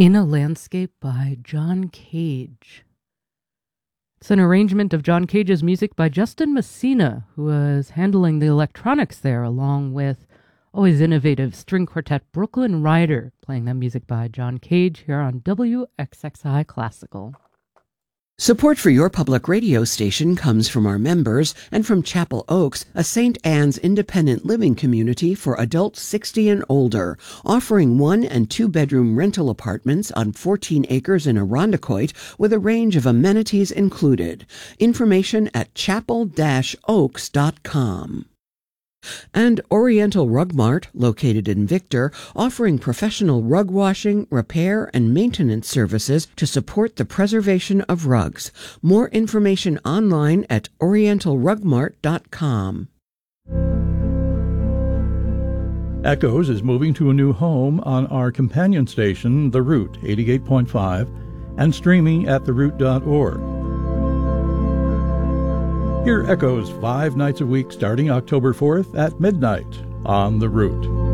In a Landscape by John Cage. It's an arrangement of John Cage's music by Justin Messina, who was handling the electronics there, along with always innovative string quartet Brooklyn Rider, playing that music by John Cage here on WXXI Classical. Support for your public radio station comes from our members and from Chapel Oaks, a St. Anne's independent living community for adults 60 and older, offering 1- and 2-bedroom rental apartments on 14 acres in Irondequoit with a range of amenities included. Information at chapel-oaks.com. And Oriental Rug Mart, located in Victor, offering professional rug washing, repair, and maintenance services to support the preservation of rugs. More information online at orientalrugmart.com. Echoes is moving to a new home on our companion station, The Root 88.5, and streaming at theroot.org. Hear Echoes 5 nights a week starting October 4th at midnight on The Root.